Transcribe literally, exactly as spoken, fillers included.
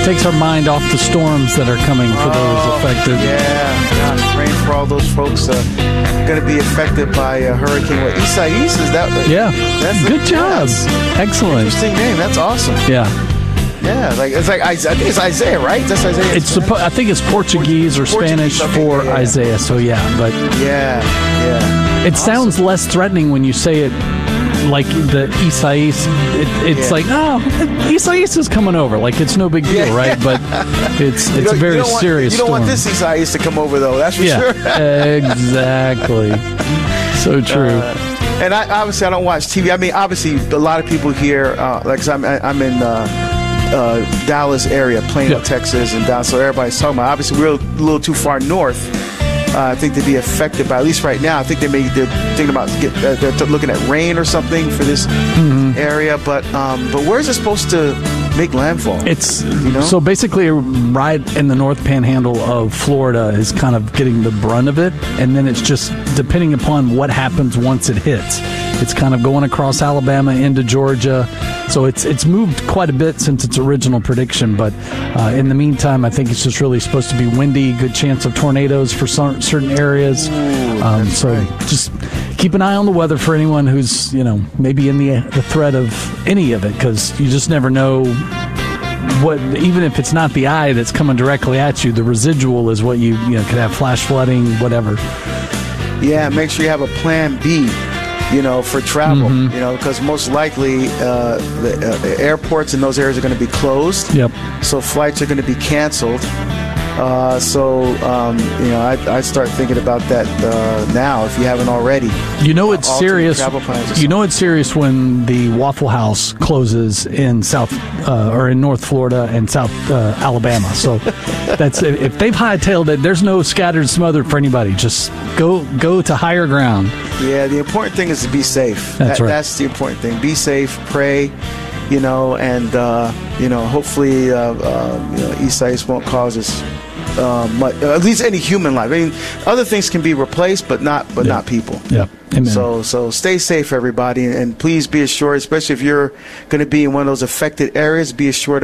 takes our mind off the storms that are coming for those Oh, affected. Yeah, gosh, praying for all those folks uh, going to be affected by uh, Hurricane what, Isaias. Is that? Yeah. That's Good job. Yes. Excellent. Interesting name. That's awesome. Yeah. Yeah, like it's like I, I think it's Isaiah, right? That's Isaiah. in It's Spanish? suppo- I think it's Portuguese or Portuguese, Spanish okay, for yeah, yeah. Isaiah. So yeah, but Yeah, yeah. it sounds less threatening when you say it like the Isaias. It, it's Yeah. like, oh, Isaias is coming over. Like it's no big deal, Yeah. right? But it's You it's a don't- very you don't want, serious You don't storm. want this Isaias to come over, though. That's for Yeah, sure. exactly. So true. Uh, and I obviously I don't watch T V. I mean, obviously a lot of people here, uh, like 'cause I'm I'm in uh, uh, Dallas area, Plano, Yeah. Texas, and Dallas. So everybody's talking about. Obviously, we're a little too far north. Uh, I think to be affected by, at least right now. I think they may they're thinking about get, uh, they're t- looking at rain or something for this Mm-hmm. area. But um, but where's it supposed to make landfall? It's You know? so basically right in the North Panhandle of Florida is kind of getting the brunt of it, and then it's just depending upon what happens once it hits. It's kind of going across Alabama into Georgia, so it's it's moved quite a bit since its original prediction. But uh, in the meantime, I think it's just really supposed to be windy, good chance of tornadoes for some, certain areas. Um, so just keep an eye on the weather for anyone who's you know maybe in the the threat of any of it, because you just never know. What even if it's not the eye that's coming directly at you, the residual is what you you know could have flash flooding, whatever. Yeah, make sure you have a plan B, you know, for travel, Mm-hmm. you know, because most likely uh, the, uh, the airports in those areas are going to be closed. Yep. So flights are going to be canceled. Uh, so, um, you know, I, I start thinking about that uh, now if you haven't already. You know it's Alternate serious. travel plans or You know it's serious when the Waffle House closes in South uh, or in North Florida and South uh, Alabama. So that's if they've hightailed it. There's no scattered and smothered for anybody. Just go go to higher ground. Yeah, the important thing is to be safe. That's That- right. That's the important thing. Be safe, pray, you know, and, uh, you know, hopefully uh, uh, you know, Isaias won't cause us uh, much, at least any human life. I mean, other things can be replaced, but not but Yeah. not people. Yep. Amen. So so stay safe, everybody, and please be assured, especially if you're going to be in one of those affected areas, be assured